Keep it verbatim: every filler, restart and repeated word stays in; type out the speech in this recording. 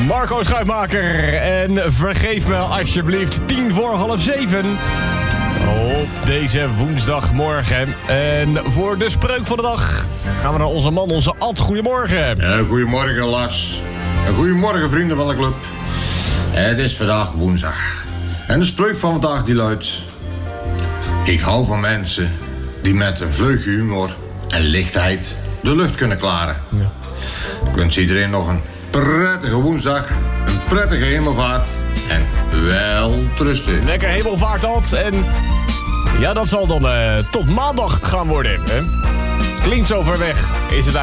Marco Schuitmaker. En vergeef me alsjeblieft tien voor half zeven. Op deze woensdagmorgen. En voor de spreuk van de dag gaan we naar onze man, onze Ad. Goedemorgen. Ja, goedemorgen, Lars. En goedemorgen, vrienden van de club. Het is vandaag woensdag. En de spreuk van vandaag die luidt: ik hou van mensen die met een vleugje humor en lichtheid de lucht kunnen klaren. Ja. Ik wens iedereen nog een prettige woensdag, een prettige hemelvaart en wel trusten. Lekker hemelvaart, Ad. En ja, dat zal dan uh, tot maandag gaan worden. Hè? Klinkt zo ver weg, is het eigenlijk.